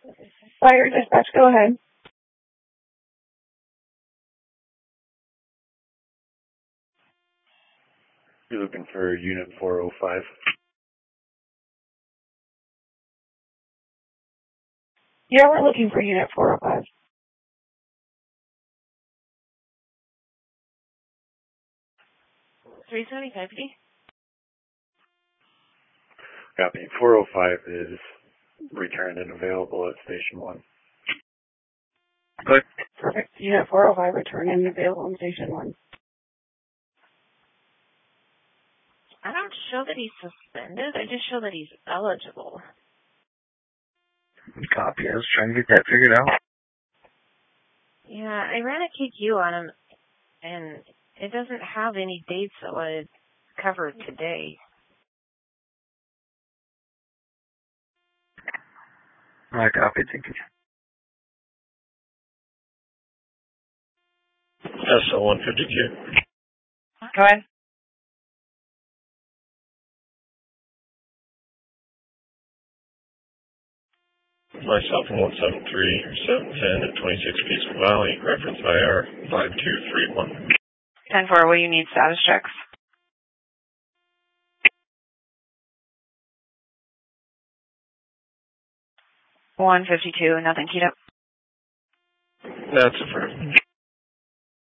Fire dispatch, go ahead. You're looking for Unit 405. Yeah, we're looking for Unit 405. Copy. 405 is returned and available at Station 1. Good. Perfect. Unit 405 returned and available in Station 1. I don't show that he's suspended. I just show that he's eligible. Copy. I was trying to get that figured out. Yeah, I ran a KQ on him, and it doesn't have any dates that would cover today. I copy. Thank you. SL-152. Go ahead. Myself in 173, 710 at 26 Peaceful Valley, reference IR 5231. 10-4, what do you need status checks? $152, nothing keyed up. That's affirmed.